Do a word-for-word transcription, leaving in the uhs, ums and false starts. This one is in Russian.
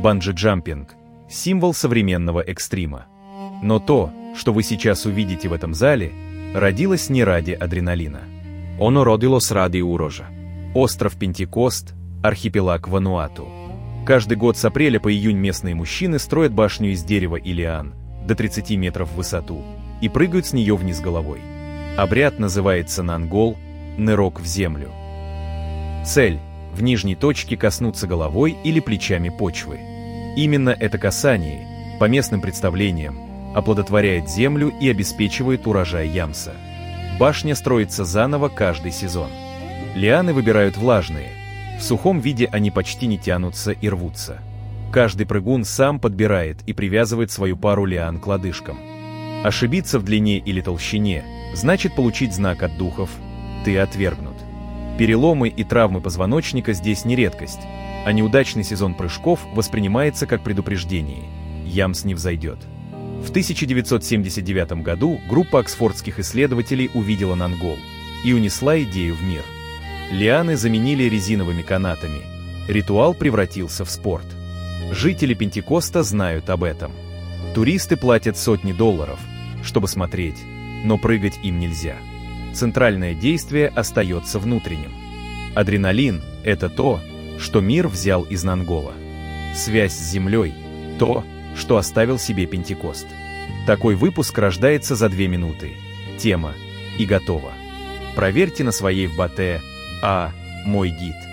банджи-джампинг – символ современного экстрима. Но то, что вы сейчас увидите в этом зале, родилось не ради адреналина. Оно родилось ради урожа. Остров Пентекост, архипелаг Вануату. Каждый год с апреля по июнь местные мужчины строят башню из дерева и лиан до тридцати метров в высоту и прыгают с нее вниз головой. Обряд называется нангол – нырок в землю. Цель – в нижней точке коснуться головой или плечами почвы. Именно это касание, по местным представлениям, оплодотворяет землю и обеспечивает урожай ямса. Башня строится заново каждый сезон. Лианы выбирают влажные. В сухом виде они почти не тянутся и рвутся. Каждый прыгун сам подбирает и привязывает свою пару лиан к лодыжкам. Ошибиться в длине или толщине значит получить знак от духов «ты отвергнут». Переломы и травмы позвоночника здесь не редкость, а неудачный сезон прыжков воспринимается как предупреждение – ямс не взойдет. В тысяча девятьсот семьдесят девятом году группа оксфордских исследователей увидела нангол и унесла идею в мир. Лианы заменили резиновыми канатами. Ритуал превратился в спорт. Жители Пентекоста знают об этом. Туристы платят сотни долларов, чтобы смотреть, но прыгать им нельзя. Центральное действие остается внутренним. Адреналин – это то, что мир взял из нангола. Связь с землей – то, что оставил себе Пентекост. Такой выпуск рождается за две минуты. Тема и готово. Проверьте на своей в Батэ, а мой гид.